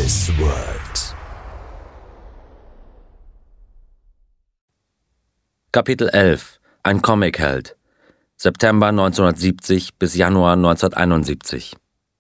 Elvis World. Kapitel 11. Ein Comicheld. September 1970 bis Januar 1971.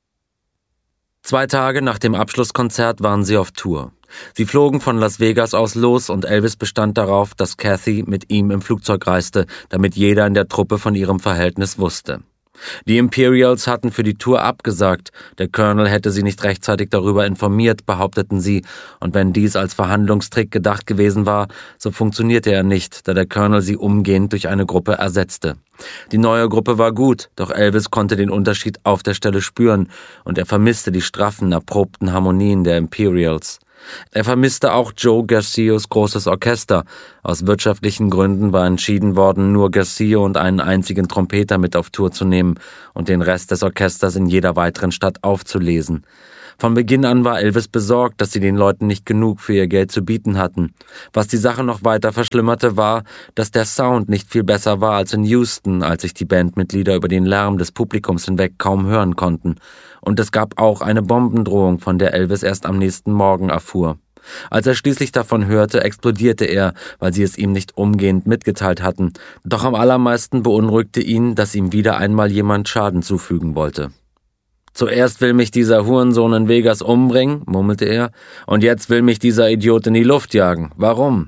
2 Tage nach dem Abschlusskonzert waren sie auf Tour. Sie flogen von Las Vegas aus los und Elvis bestand darauf, dass Kathy mit ihm im Flugzeug reiste, damit jeder in der Truppe von ihrem Verhältnis wusste. Die Imperials hatten für die Tour abgesagt, der Colonel hätte sie nicht rechtzeitig darüber informiert, behaupteten sie, und wenn dies als Verhandlungstrick gedacht gewesen war, so funktionierte er nicht, da der Colonel sie umgehend durch eine Gruppe ersetzte. Die neue Gruppe war gut, doch Elvis konnte den Unterschied auf der Stelle spüren, und er vermisste die straffen, erprobten Harmonien der Imperials. Er vermisste auch Joe Garcios großes Orchester. Aus wirtschaftlichen Gründen war entschieden worden, nur Garcio und einen einzigen Trompeter mit auf Tour zu nehmen und den Rest des Orchesters in jeder weiteren Stadt aufzulesen. Von Beginn an war Elvis besorgt, dass sie den Leuten nicht genug für ihr Geld zu bieten hatten. Was die Sache noch weiter verschlimmerte, war, dass der Sound nicht viel besser war als in Houston, als sich die Bandmitglieder über den Lärm des Publikums hinweg kaum hören konnten. Und es gab auch eine Bombendrohung, von der Elvis erst am nächsten Morgen erfuhr. Als er schließlich davon hörte, explodierte er, weil sie es ihm nicht umgehend mitgeteilt hatten. Doch am allermeisten beunruhigte ihn, dass ihm wieder einmal jemand Schaden zufügen wollte. »Zuerst will mich dieser Hurensohn in Vegas umbringen«, murmelte er, »und jetzt will mich dieser Idiot in die Luft jagen. Warum?«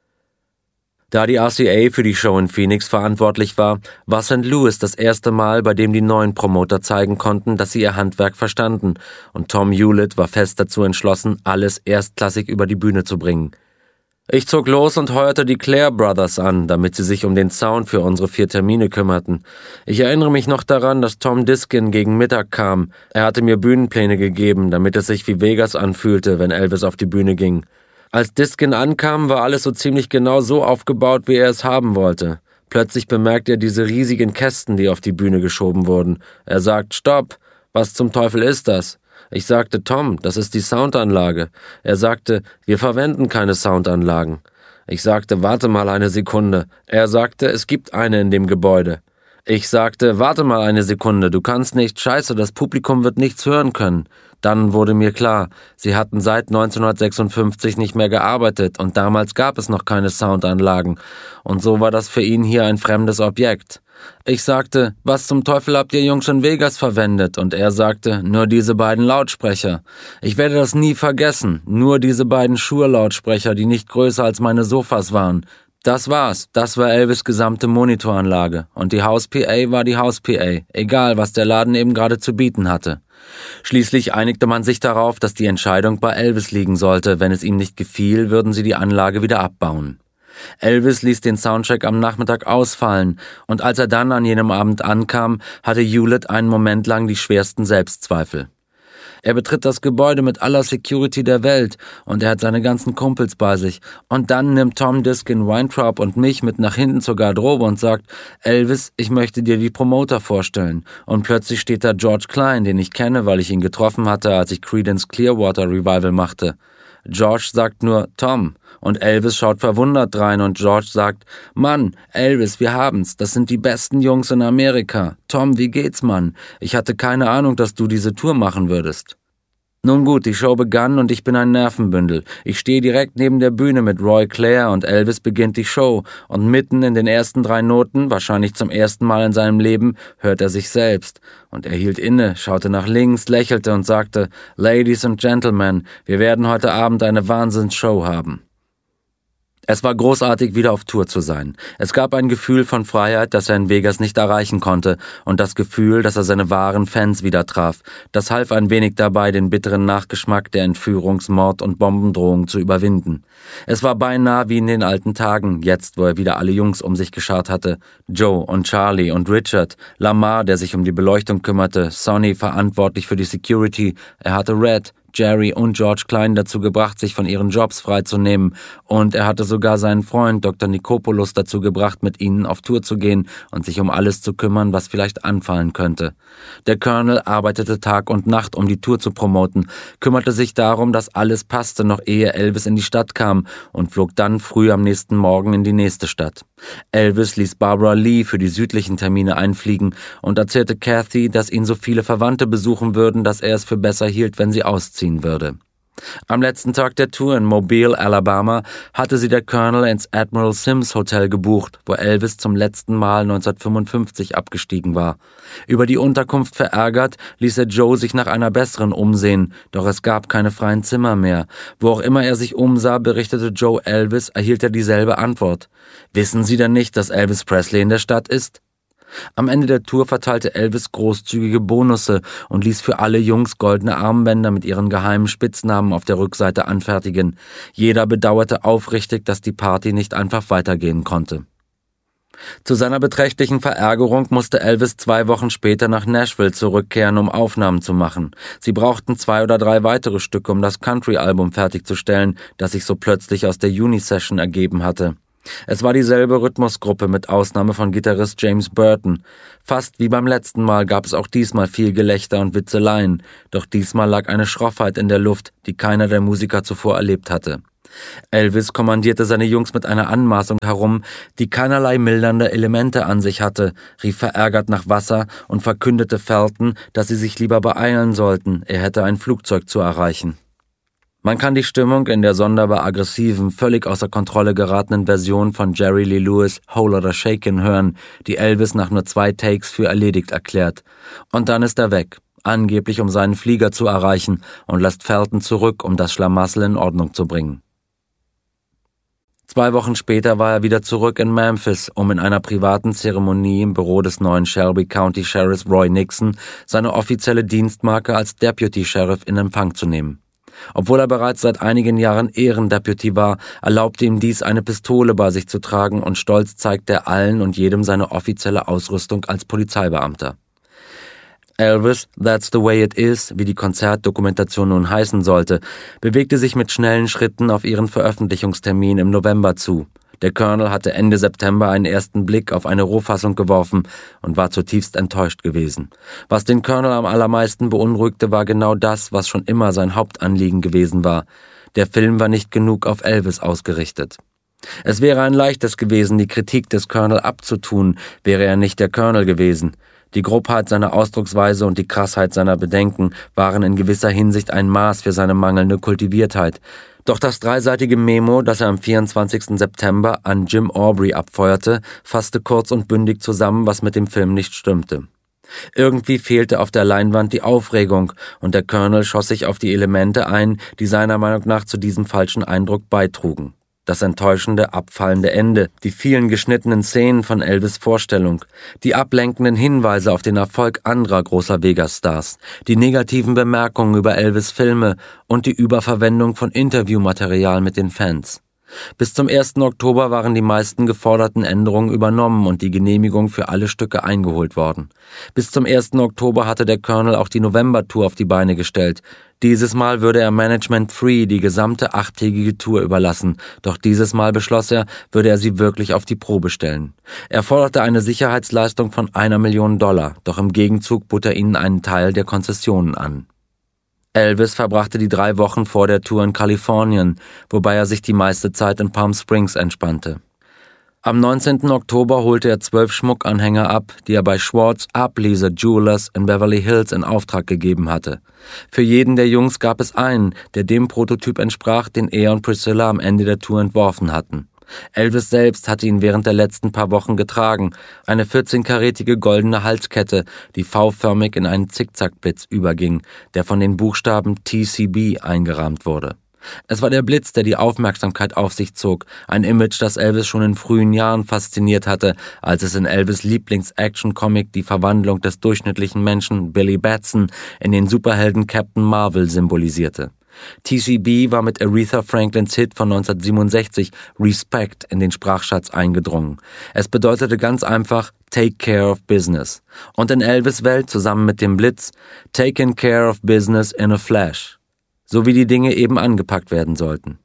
Da die RCA für die Show in Phoenix verantwortlich war St. Louis das erste Mal, bei dem die neuen Promoter zeigen konnten, dass sie ihr Handwerk verstanden, und Tom Hewlett war fest dazu entschlossen, alles erstklassig über die Bühne zu bringen. Ich zog los und heuerte die Clare Brothers an, damit sie sich um den Sound für unsere 4 Termine kümmerten. Ich erinnere mich noch daran, dass Tom Diskin gegen Mittag kam. Er hatte mir Bühnenpläne gegeben, damit es sich wie Vegas anfühlte, wenn Elvis auf die Bühne ging. Als Diskin ankam, war alles so ziemlich genau so aufgebaut, wie er es haben wollte. Plötzlich bemerkte er diese riesigen Kästen, die auf die Bühne geschoben wurden. Er sagt, »Stopp, was zum Teufel ist das?« Ich sagte, »Tom, das ist die Soundanlage.« Er sagte, »Wir verwenden keine Soundanlagen.« Ich sagte, »Warte mal eine Sekunde.« Er sagte, »Es gibt eine in dem Gebäude.« Ich sagte, »Warte mal eine Sekunde, du kannst nicht, scheiße, das Publikum wird nichts hören können.« Dann wurde mir klar, sie hatten seit 1956 nicht mehr gearbeitet und damals gab es noch keine Soundanlagen. Und so war das für ihn hier ein fremdes Objekt. Ich sagte, »Was zum Teufel habt ihr Jungs in Vegas verwendet?« Und er sagte, »Nur diese beiden Lautsprecher.« Ich werde das nie vergessen, nur diese beiden Shure-Lautsprecher, die nicht größer als meine Sofas waren. Das war's, das war Elvis' gesamte Monitoranlage. Und die House-PA war die House-PA, egal was der Laden eben gerade zu bieten hatte. Schließlich einigte man sich darauf, dass die Entscheidung bei Elvis liegen sollte. Wenn es ihm nicht gefiel, würden sie die Anlage wieder abbauen. Elvis ließ den Soundcheck am Nachmittag ausfallen, und als er dann an jenem Abend ankam, hatte Hewlett einen Moment lang die schwersten Selbstzweifel. Er betritt das Gebäude mit aller Security der Welt, und er hat seine ganzen Kumpels bei sich. Und dann nimmt Tom Diskin Weintraub und mich mit nach hinten zur Garderobe und sagt, »Elvis, ich möchte dir die Promoter vorstellen.« Und plötzlich steht da George Klein, den ich kenne, weil ich ihn getroffen hatte, als ich Creedence Clearwater Revival machte. George sagt nur, »Tom«, und Elvis schaut verwundert rein und George sagt, »Mann, Elvis, wir haben's, das sind die besten Jungs in Amerika. Tom, wie geht's, Mann? Ich hatte keine Ahnung, dass du diese Tour machen würdest.« Nun gut, die Show begann und ich bin ein Nervenbündel. Ich stehe direkt neben der Bühne mit Roy Clare und Elvis beginnt die Show und mitten in den ersten 3 Noten, wahrscheinlich zum ersten Mal in seinem Leben, hört er sich selbst. Und er hielt inne, schaute nach links, lächelte und sagte, »Ladies and Gentlemen, wir werden heute Abend eine Wahnsinnsshow haben.« Es war großartig, wieder auf Tour zu sein. Es gab ein Gefühl von Freiheit, das er in Vegas nicht erreichen konnte, und das Gefühl, dass er seine wahren Fans wieder traf. Das half ein wenig dabei, den bitteren Nachgeschmack der Entführungs-, Mord- und Bombendrohung zu überwinden. Es war beinahe wie in den alten Tagen, jetzt, wo er wieder alle Jungs um sich geschart hatte. Joe und Charlie und Richard, Lamar, der sich um die Beleuchtung kümmerte, Sonny verantwortlich für die Security, er hatte Red, Jerry und George Klein dazu gebracht, sich von ihren Jobs freizunehmen, und er hatte sogar seinen Freund Dr. Nikopoulos dazu gebracht, mit ihnen auf Tour zu gehen und sich um alles zu kümmern, was vielleicht anfallen könnte. Der Colonel arbeitete Tag und Nacht, um die Tour zu promoten, kümmerte sich darum, dass alles passte, noch ehe Elvis in die Stadt kam, und flog dann früh am nächsten Morgen in die nächste Stadt. Elvis ließ Barbara Lee für die südlichen Termine einfliegen und erzählte Kathy, dass ihn so viele Verwandte besuchen würden, dass er es für besser hielt, wenn sie ausziehen würde. Am letzten Tag der Tour in Mobile, Alabama, hatte sie der Colonel ins Admiral Sims Hotel gebucht, wo Elvis zum letzten Mal 1955 abgestiegen war. Über die Unterkunft verärgert, ließ er Joe sich nach einer besseren umsehen, doch es gab keine freien Zimmer mehr. Wo auch immer er sich umsah, berichtete Joe Elvis, erhielt er dieselbe Antwort. »Wissen Sie denn nicht, dass Elvis Presley in der Stadt ist?« Am Ende der Tour verteilte Elvis großzügige Bonusse und ließ für alle Jungs goldene Armbänder mit ihren geheimen Spitznamen auf der Rückseite anfertigen. Jeder bedauerte aufrichtig, dass die Party nicht einfach weitergehen konnte. Zu seiner beträchtlichen Verärgerung musste Elvis 2 Wochen später nach Nashville zurückkehren, um Aufnahmen zu machen. Sie brauchten 2 oder 3 weitere Stücke, um das Country-Album fertigzustellen, das sich so plötzlich aus der Juni-Session ergeben hatte. Es war dieselbe Rhythmusgruppe mit Ausnahme von Gitarrist James Burton. Fast wie beim letzten Mal gab es auch diesmal viel Gelächter und Witzeleien, doch diesmal lag eine Schroffheit in der Luft, die keiner der Musiker zuvor erlebt hatte. Elvis kommandierte seine Jungs mit einer Anmaßung herum, die keinerlei mildernde Elemente an sich hatte, rief verärgert nach Wasser und verkündete Felton, dass sie sich lieber beeilen sollten, er hätte ein Flugzeug zu erreichen. Man kann die Stimmung in der sonderbar aggressiven, völlig außer Kontrolle geratenen Version von Jerry Lee Lewis' Whole Lotta Shakin' hören, die Elvis nach nur 2 Takes für erledigt erklärt. Und dann ist er weg, angeblich um seinen Flieger zu erreichen, und lässt Felton zurück, um das Schlamassel in Ordnung zu bringen. 2 Wochen später war er wieder zurück in Memphis, um in einer privaten Zeremonie im Büro des neuen Shelby County Sheriffs Roy Nixon seine offizielle Dienstmarke als Deputy Sheriff in Empfang zu nehmen. Obwohl er bereits seit einigen Jahren Ehrendeputy war, erlaubte ihm dies, eine Pistole bei sich zu tragen, und stolz zeigte er allen und jedem seine offizielle Ausrüstung als Polizeibeamter. Elvis, That's the Way It Is, wie die Konzertdokumentation nun heißen sollte, bewegte sich mit schnellen Schritten auf ihren Veröffentlichungstermin im November zu. Der Colonel hatte Ende September einen ersten Blick auf eine Rohfassung geworfen und war zutiefst enttäuscht gewesen. Was den Colonel am allermeisten beunruhigte, war genau das, was schon immer sein Hauptanliegen gewesen war. Der Film war nicht genug auf Elvis ausgerichtet. Es wäre ein leichtes gewesen, die Kritik des Colonel abzutun, wäre er nicht der Colonel gewesen. Die Grobheit seiner Ausdrucksweise und die Krassheit seiner Bedenken waren in gewisser Hinsicht ein Maß für seine mangelnde Kultiviertheit. Doch das 3-seitige Memo, das er am 24. September an Jim Aubrey abfeuerte, fasste kurz und bündig zusammen, was mit dem Film nicht stimmte. Irgendwie fehlte auf der Leinwand die Aufregung, und der Colonel schoss sich auf die Elemente ein, die seiner Meinung nach zu diesem falschen Eindruck beitrugen. Das enttäuschende, abfallende Ende, die vielen geschnittenen Szenen von Elvis' Vorstellung, die ablenkenden Hinweise auf den Erfolg anderer großer Vegas-Stars, die negativen Bemerkungen über Elvis' Filme und die Überverwendung von Interviewmaterial mit den Fans. Bis zum 1. Oktober waren die meisten geforderten Änderungen übernommen und die Genehmigung für alle Stücke eingeholt worden. Bis zum 1. Oktober hatte der Colonel auch die November-Tour auf die Beine gestellt. Dieses Mal würde er Management Free die gesamte 8-tägige Tour überlassen, doch dieses Mal beschloss er, würde er sie wirklich auf die Probe stellen. Er forderte eine Sicherheitsleistung von $1 Million, doch im Gegenzug bot er ihnen einen Teil der Konzessionen an. Elvis verbrachte die 3 Wochen vor der Tour in Kalifornien, wobei er sich die meiste Zeit in Palm Springs entspannte. Am 19. Oktober holte er 12 Schmuckanhänger ab, die er bei Schwartz Ablese Jewelers in Beverly Hills in Auftrag gegeben hatte. Für jeden der Jungs gab es einen, der dem Prototyp entsprach, den er und Priscilla am Ende der Tour entworfen hatten. Elvis selbst hatte ihn während der letzten paar Wochen getragen, eine 14-karätige goldene Halskette, die V-förmig in einen Zickzackblitz überging, der von den Buchstaben TCB eingerahmt wurde. Es war der Blitz, der die Aufmerksamkeit auf sich zog, ein Image, das Elvis schon in frühen Jahren fasziniert hatte, als es in Elvis' Lieblings-Action-Comic die Verwandlung des durchschnittlichen Menschen Billy Batson in den Superhelden Captain Marvel symbolisierte. TCB war mit Aretha Franklins Hit von 1967 Respect in den Sprachschatz eingedrungen. Es bedeutete ganz einfach Take Care of Business. Und in Elvis' Welt zusammen mit dem Blitz Taking Care of Business in a Flash. So wie die Dinge eben angepackt werden sollten.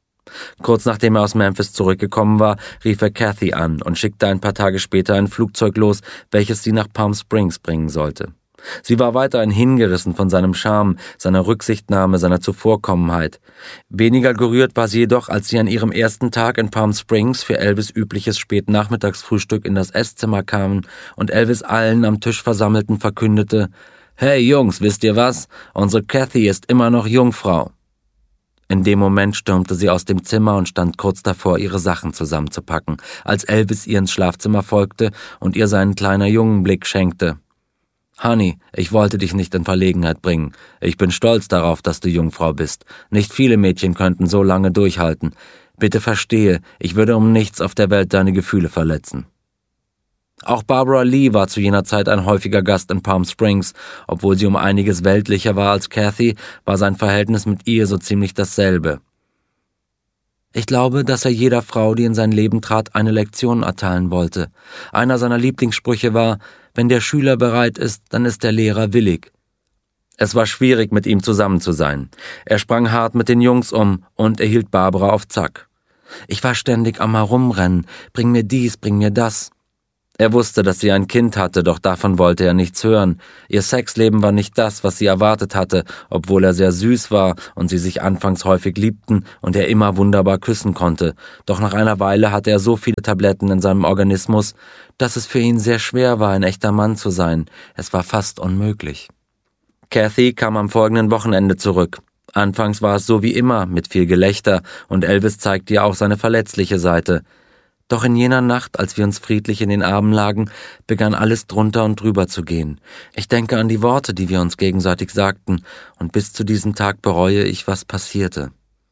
Kurz nachdem er aus Memphis zurückgekommen war, rief er Kathy an und schickte ein paar Tage später ein Flugzeug los, welches sie nach Palm Springs bringen sollte. Sie war weiterhin hingerissen von seinem Charme, seiner Rücksichtnahme, seiner Zuvorkommenheit. Weniger gerührt war sie jedoch, als sie an ihrem ersten Tag in Palm Springs für Elvis' übliches Spätnachmittagsfrühstück in das Esszimmer kamen und Elvis allen am Tisch Versammelten verkündete: »Hey Jungs, wisst ihr was? Unsere Kathy ist immer noch Jungfrau.« In dem Moment stürmte sie aus dem Zimmer und stand kurz davor, ihre Sachen zusammenzupacken, als Elvis ihr ins Schlafzimmer folgte und ihr seinen kleiner Jungenblick schenkte. »Honey, ich wollte dich nicht in Verlegenheit bringen. Ich bin stolz darauf, dass du Jungfrau bist. Nicht viele Mädchen könnten so lange durchhalten. Bitte verstehe, ich würde um nichts auf der Welt deine Gefühle verletzen.« Auch Barbara Lee war zu jener Zeit ein häufiger Gast in Palm Springs. Obwohl sie um einiges weltlicher war als Kathy, war sein Verhältnis mit ihr so ziemlich dasselbe. Ich glaube, dass er jeder Frau, die in sein Leben trat, eine Lektion erteilen wollte. Einer seiner Lieblingssprüche war: Wenn der Schüler bereit ist, dann ist der Lehrer willig. Es war schwierig, mit ihm zusammen zu sein. Er sprang hart mit den Jungs um und er hielt Barbara auf Zack. Ich war ständig am Herumrennen. Bring mir dies, bring mir das. Er wusste, dass sie ein Kind hatte, doch davon wollte er nichts hören. Ihr Sexleben war nicht das, was sie erwartet hatte, obwohl er sehr süß war und sie sich anfangs häufig liebten und er immer wunderbar küssen konnte. Doch nach einer Weile hatte er so viele Tabletten in seinem Organismus, dass es für ihn sehr schwer war, ein echter Mann zu sein. Es war fast unmöglich. Kathy kam am folgenden Wochenende zurück. Anfangs war es so wie immer, mit viel Gelächter, und Elvis zeigte ihr auch seine verletzliche Seite. Doch in jener Nacht, als wir uns friedlich in den Armen lagen, begann alles drunter und drüber zu gehen. Ich denke an die Worte, die wir uns gegenseitig sagten, und bis zu diesem Tag bereue ich, was passierte.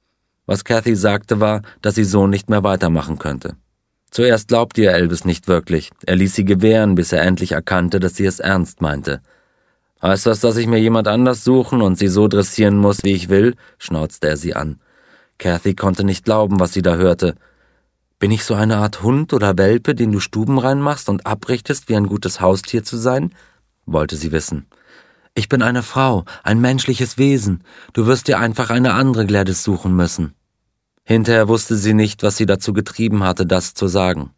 Was Kathy sagte, war, dass sie so nicht mehr weitermachen könnte. Zuerst glaubte ihr Elvis nicht wirklich. Er ließ sie gewähren, bis er endlich erkannte, dass sie es ernst meinte. »Heißt das, dass ich mir jemand anders suchen und sie so dressieren muss, wie ich will?« schnauzte er sie an. Kathy konnte nicht glauben, was sie da hörte. »Bin ich so eine Art Hund oder Welpe, den du Stuben reinmachst und abrichtest, wie ein gutes Haustier zu sein?« wollte sie wissen. »Ich bin eine Frau, ein menschliches Wesen. Du wirst dir einfach eine andere Gladys suchen müssen.« Hinterher wusste sie nicht, was sie dazu getrieben hatte, das zu sagen.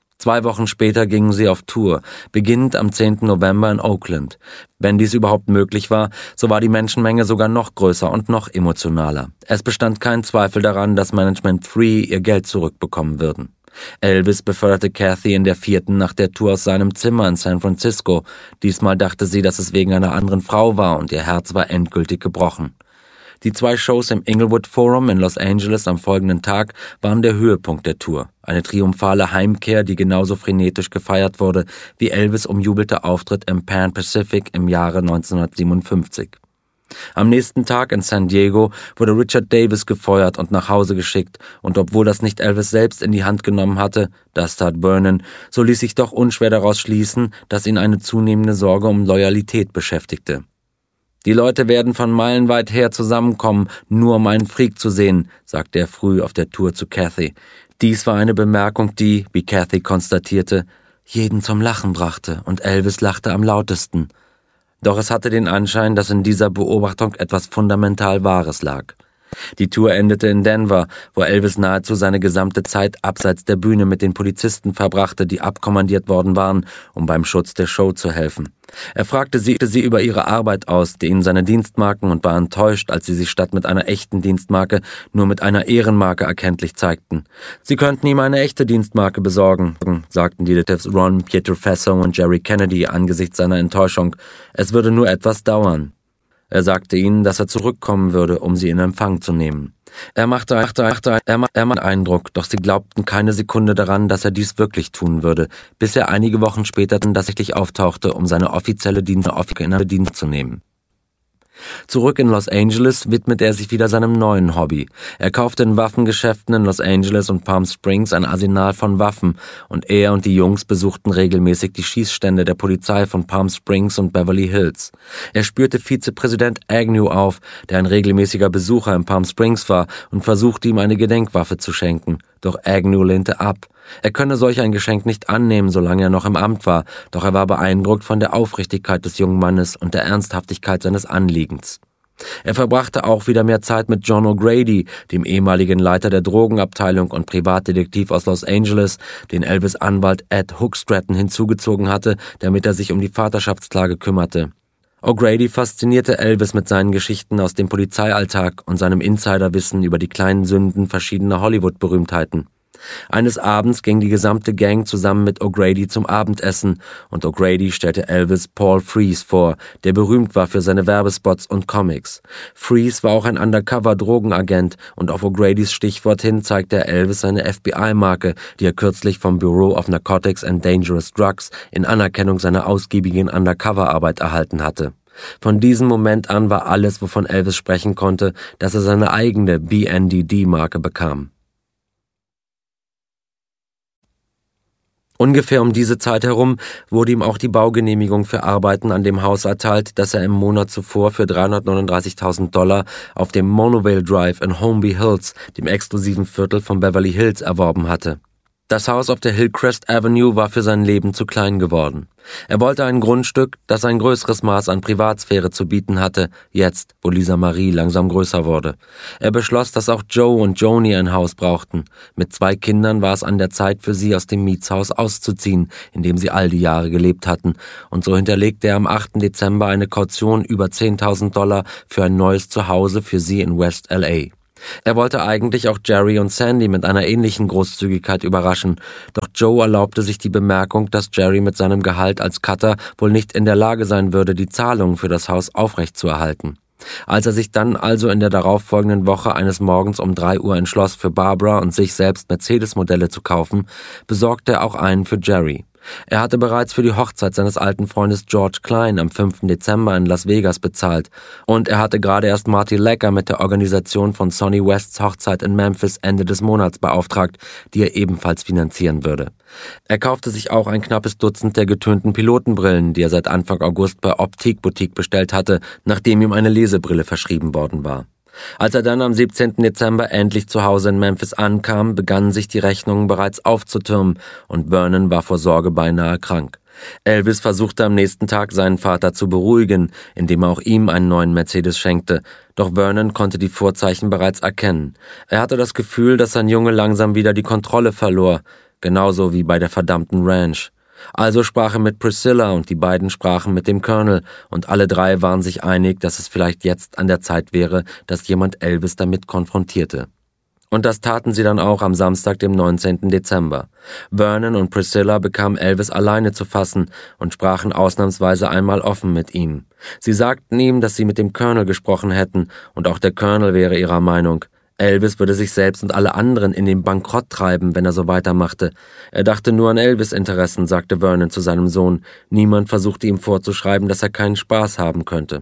2 Wochen später gingen sie auf Tour, beginnend am 10. November in Oakland. Wenn dies überhaupt möglich war, so war die Menschenmenge sogar noch größer und noch emotionaler. Es bestand kein Zweifel daran, dass Management Free ihr Geld zurückbekommen würden. Elvis beförderte Kathy in der 4. Nacht der Tour aus seinem Zimmer in San Francisco. Diesmal dachte sie, dass es wegen einer anderen Frau war und ihr Herz war endgültig gebrochen. Die 2 Shows im Inglewood Forum in Los Angeles am folgenden Tag waren der Höhepunkt der Tour. Eine triumphale Heimkehr, die genauso frenetisch gefeiert wurde wie Elvis' umjubelter Auftritt im Pan Pacific im Jahre 1957. Am nächsten Tag in San Diego wurde Richard Davis gefeuert und nach Hause geschickt, und obwohl das nicht Elvis selbst in die Hand genommen hatte, das tat Vernon, so ließ sich doch unschwer daraus schließen, dass ihn eine zunehmende Sorge um Loyalität beschäftigte. »Die Leute werden von meilenweit her zusammenkommen, nur um einen Freak zu sehen«, sagte er früh auf der Tour zu Kathy. Dies war eine Bemerkung, die, wie Kathy konstatierte, jeden zum Lachen brachte, und Elvis lachte am lautesten. Doch es hatte den Anschein, dass in dieser Beobachtung etwas fundamental Wahres lag. Die Tour endete in Denver, wo Elvis nahezu seine gesamte Zeit abseits der Bühne mit den Polizisten verbrachte, die abkommandiert worden waren, um beim Schutz der Show zu helfen. Er fragte sie über ihre Arbeit aus, ihnen seine Dienstmarken, und war enttäuscht, als sie sich statt mit einer echten Dienstmarke nur mit einer Ehrenmarke erkenntlich zeigten. Sie könnten ihm eine echte Dienstmarke besorgen, sagten die Detectives Ron Pietrofaso und Jerry Kennedy angesichts seiner Enttäuschung. Es würde nur etwas dauern. Er sagte ihnen, dass er zurückkommen würde, um sie in Empfang zu nehmen. Er machte einen Eindruck, doch sie glaubten keine Sekunde daran, dass er dies wirklich tun würde, bis er einige Wochen später tatsächlich auftauchte, um seine offizielle Dienst zu nehmen. Zurück in Los Angeles widmete er sich wieder seinem neuen Hobby. Er kaufte in Waffengeschäften in Los Angeles und Palm Springs ein Arsenal von Waffen, und er und die Jungs besuchten regelmäßig die Schießstände der Polizei von Palm Springs und Beverly Hills. Er spürte Vizepräsident Agnew auf, der ein regelmäßiger Besucher in Palm Springs war, und versuchte ihm eine Gedenkwaffe zu schenken. Doch Agnew lehnte ab. Er könne solch ein Geschenk nicht annehmen, solange er noch im Amt war, doch er war beeindruckt von der Aufrichtigkeit des jungen Mannes und der Ernsthaftigkeit seines Anliegens. Er verbrachte auch wieder mehr Zeit mit John O'Grady, dem ehemaligen Leiter der Drogenabteilung und Privatdetektiv aus Los Angeles, den Elvis' Anwalt Ed Hookstratton hinzugezogen hatte, damit er sich um die Vaterschaftsklage kümmerte. O'Grady faszinierte Elvis mit seinen Geschichten aus dem Polizeialltag und seinem Insiderwissen über die kleinen Sünden verschiedener Hollywood-Berühmtheiten. Eines Abends ging die gesamte Gang zusammen mit O'Grady zum Abendessen und O'Grady stellte Elvis Paul Frees vor, der berühmt war für seine Werbespots und Comics. Frees war auch ein Undercover-Drogenagent und auf O'Gradys Stichwort hin zeigte er Elvis seine FBI-Marke, die er kürzlich vom Bureau of Narcotics and Dangerous Drugs in Anerkennung seiner ausgiebigen Undercover-Arbeit erhalten hatte. Von diesem Moment an war alles, wovon Elvis sprechen konnte, dass er seine eigene BNDD-Marke bekam. Ungefähr um diese Zeit herum wurde ihm auch die Baugenehmigung für Arbeiten an dem Haus erteilt, das er im Monat zuvor für $339.000 auf dem Monovale Drive in Holmby Hills, dem exklusiven Viertel von Beverly Hills, erworben hatte. Das Haus auf der Hillcrest Avenue war für sein Leben zu klein geworden. Er wollte ein Grundstück, das ein größeres Maß an Privatsphäre zu bieten hatte, jetzt, wo Lisa Marie langsam größer wurde. Er beschloss, dass auch Joe und Joni ein Haus brauchten. Mit 2 Kindern war es an der Zeit für sie, aus dem Mietshaus auszuziehen, in dem sie all die Jahre gelebt hatten, und so hinterlegte er am 8. Dezember eine Kaution über $10.000 für ein neues Zuhause für sie in West L.A. Er wollte eigentlich auch Jerry und Sandy mit einer ähnlichen Großzügigkeit überraschen, doch Joe erlaubte sich die Bemerkung, dass Jerry mit seinem Gehalt als Cutter wohl nicht in der Lage sein würde, die Zahlungen für das Haus aufrechtzuerhalten. Als er sich dann also in der darauffolgenden Woche eines Morgens um 3 Uhr entschloss, für Barbara und sich selbst Mercedes-Modelle zu kaufen, besorgte er auch einen für Jerry. Er hatte bereits für die Hochzeit seines alten Freundes George Klein am 5. Dezember in Las Vegas bezahlt und er hatte gerade erst Marty Lecker mit der Organisation von Sonny Wests Hochzeit in Memphis Ende des Monats beauftragt, die er ebenfalls finanzieren würde. Er kaufte sich auch ein knappes Dutzend der getönten Pilotenbrillen, die er seit Anfang August bei Optique Boutique bestellt hatte, nachdem ihm eine Lesebrille verschrieben worden war. Als er dann am 17. Dezember endlich zu Hause in Memphis ankam, begannen sich die Rechnungen bereits aufzutürmen und Vernon war vor Sorge beinahe krank. Elvis versuchte am nächsten Tag seinen Vater zu beruhigen, indem er auch ihm einen neuen Mercedes schenkte, doch Vernon konnte die Vorzeichen bereits erkennen. Er hatte das Gefühl, dass sein Junge langsam wieder die Kontrolle verlor, genauso wie bei der verdammten Ranch. Also sprach er mit Priscilla und die beiden sprachen mit dem Colonel und alle 3 waren sich einig, dass es vielleicht jetzt an der Zeit wäre, dass jemand Elvis damit konfrontierte. Und das taten sie dann auch am Samstag, dem 19. Dezember. Vernon und Priscilla bekamen Elvis alleine zu fassen und sprachen ausnahmsweise einmal offen mit ihm. Sie sagten ihm, dass sie mit dem Colonel gesprochen hätten und auch der Colonel wäre ihrer Meinung. Elvis würde sich selbst und alle anderen in den Bankrott treiben, wenn er so weitermachte. Er dachte nur an Elvis' Interessen, sagte Vernon zu seinem Sohn. Niemand versuchte ihm vorzuschreiben, dass er keinen Spaß haben könnte.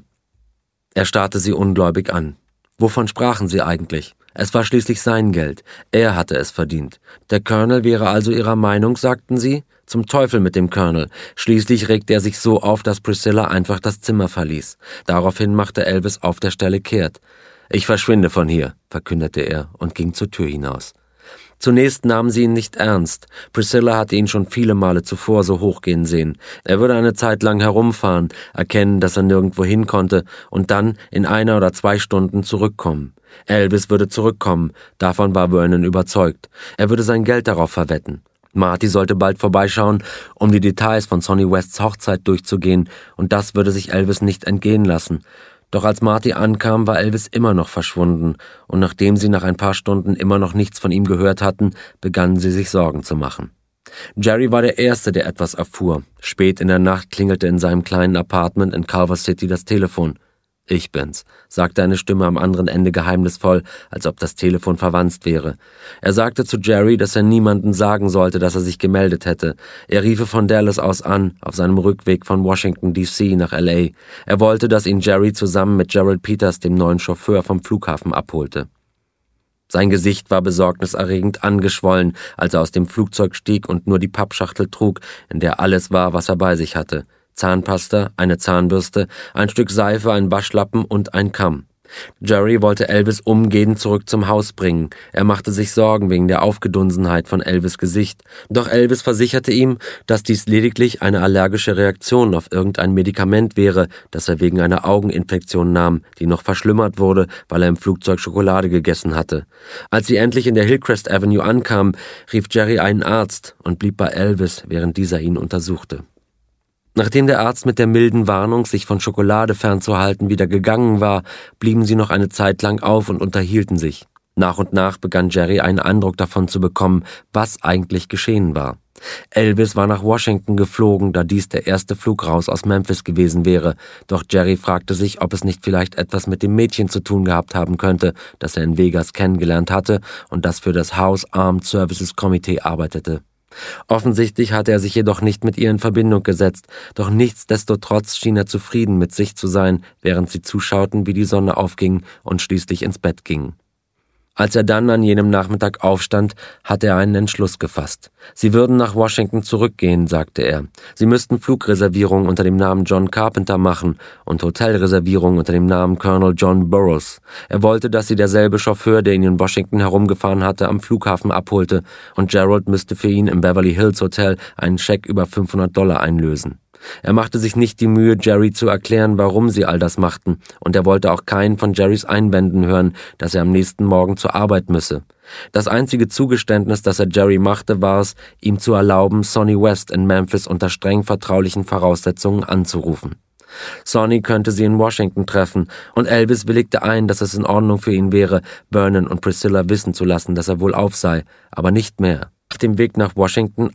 Er starrte sie ungläubig an. Wovon sprachen sie eigentlich? Es war schließlich sein Geld. Er hatte es verdient. Der Colonel wäre also ihrer Meinung, sagten sie? Zum Teufel mit dem Colonel. Schließlich regte er sich so auf, dass Priscilla einfach das Zimmer verließ. Daraufhin machte Elvis auf der Stelle kehrt. »Ich verschwinde von hier«, verkündete er und ging zur Tür hinaus. Zunächst nahmen sie ihn nicht ernst. Priscilla hatte ihn schon viele Male zuvor so hochgehen sehen. Er würde eine Zeit lang herumfahren, erkennen, dass er nirgendwo hin konnte und dann in 1 oder 2 Stunden zurückkommen. Elvis würde zurückkommen, davon war Vernon überzeugt. Er würde sein Geld darauf verwetten. Marty sollte bald vorbeischauen, um die Details von Sonny Wests Hochzeit durchzugehen, und das würde sich Elvis nicht entgehen lassen. Doch als Marty ankam, war Elvis immer noch verschwunden, und nachdem sie nach ein paar Stunden immer noch nichts von ihm gehört hatten, begannen sie sich Sorgen zu machen. Jerry war der Erste, der etwas erfuhr. Spät in der Nacht klingelte in seinem kleinen Apartment in Culver City das Telefon. »Ich bin's«, sagte eine Stimme am anderen Ende geheimnisvoll, als ob das Telefon verwanzt wäre. Er sagte zu Jerry, dass er niemandem sagen sollte, dass er sich gemeldet hätte. Er riefe von Dallas aus an, auf seinem Rückweg von Washington, D.C. nach L.A. Er wollte, dass ihn Jerry zusammen mit Gerald Peters, dem neuen Chauffeur, vom Flughafen abholte. Sein Gesicht war besorgniserregend angeschwollen, als er aus dem Flugzeug stieg und nur die Pappschachtel trug, in der alles war, was er bei sich hatte. Zahnpasta, eine Zahnbürste, ein Stück Seife, ein Waschlappen und ein Kamm. Jerry wollte Elvis umgehend zurück zum Haus bringen. Er machte sich Sorgen wegen der Aufgedunsenheit von Elvis' Gesicht. Doch Elvis versicherte ihm, dass dies lediglich eine allergische Reaktion auf irgendein Medikament wäre, das er wegen einer Augeninfektion nahm, die noch verschlimmert wurde, weil er im Flugzeug Schokolade gegessen hatte. Als sie endlich in der Hillcrest Avenue ankamen, rief Jerry einen Arzt und blieb bei Elvis, während dieser ihn untersuchte. Nachdem der Arzt mit der milden Warnung, sich von Schokolade fernzuhalten, wieder gegangen war, blieben sie noch eine Zeit lang auf und unterhielten sich. Nach und nach begann Jerry einen Eindruck davon zu bekommen, was eigentlich geschehen war. Elvis war nach Washington geflogen, da dies der erste Flug raus aus Memphis gewesen wäre, doch Jerry fragte sich, ob es nicht vielleicht etwas mit dem Mädchen zu tun gehabt haben könnte, das er in Vegas kennengelernt hatte und das für das House Armed Services Committee arbeitete. Offensichtlich hatte er sich jedoch nicht mit ihr in Verbindung gesetzt, doch nichtsdestotrotz schien er zufrieden mit sich zu sein, während sie zuschauten, wie die Sonne aufging und schließlich ins Bett gingen. Als er dann an jenem Nachmittag aufstand, hatte er einen Entschluss gefasst. Sie würden nach Washington zurückgehen, sagte er. Sie müssten Flugreservierungen unter dem Namen John Carpenter machen und Hotelreservierungen unter dem Namen Colonel John Burroughs. Er wollte, dass sie derselbe Chauffeur, der ihn in Washington herumgefahren hatte, am Flughafen abholte, und Gerald müsste für ihn im Beverly Hills Hotel einen Scheck über $500 einlösen. Er machte sich nicht die Mühe, Jerry zu erklären, warum sie all das machten, und er wollte auch keinen von Jerrys Einwänden hören, dass er am nächsten Morgen zur Arbeit müsse. Das einzige Zugeständnis, das er Jerry machte, war es, ihm zu erlauben, Sonny West in Memphis unter streng vertraulichen Voraussetzungen anzurufen. Sonny könnte sie in Washington treffen, und Elvis willigte ein, dass es in Ordnung für ihn wäre, Vernon und Priscilla wissen zu lassen, dass er wohlauf sei, aber nicht mehr. Auf dem Weg nach Washington